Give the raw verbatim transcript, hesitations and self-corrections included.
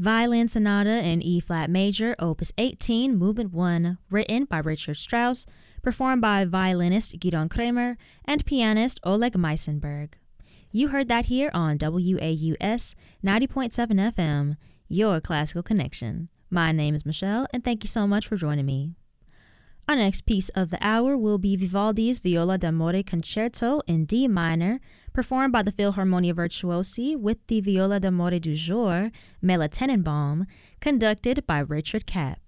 Violin Sonata in E-flat major, opus eighteen, movement one, written by Richard Strauss, performed by violinist Gidon Kremer and pianist Oleg Meisenberg. You heard that here on W A U S ninety point seven F M, your classical connection. My name is Michelle, and thank you so much for joining me. Our next piece of the hour will be Vivaldi's Viola d'Amore Concerto in D minor, performed by the Philharmonia Virtuosi with the Viola d'Amore du Jour, Mela Tenenbaum, conducted by Richard Kapp.